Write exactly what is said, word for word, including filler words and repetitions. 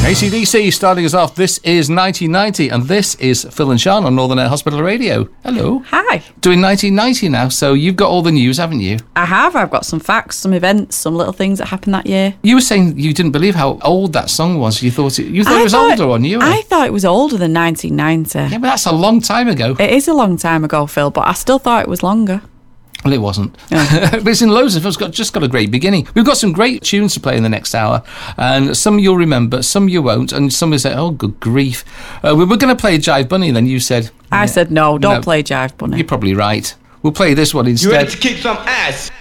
A C D C starting us off. This is nineteen ninety, and this is Phil and Sean on Northern Air Hospital Radio. Hello. Hi. Doing nineteen ninety now, so you've got all the news, haven't you? I have. I've got some facts, some events, some little things that happened that year. You were saying you didn't believe how old that song was. You thought it, you thought I it was thought, older on you. I thought it was older than nineteen ninety. Yeah, but that's a long time ago. It is a long time ago, Phil, but I still thought it was longer. Well, it wasn't. Yeah. But it's in loads of. It's got, just got a great beginning. We've got some great tunes to play in the next hour, and some you'll remember, some you won't, and some will say, "Oh, good grief!" Uh, we were going to play Jive Bunny, and then you said, I yeah, said no, don't no, play Jive Bunny. You're probably right. We'll play this one instead. You ready to kick some ass?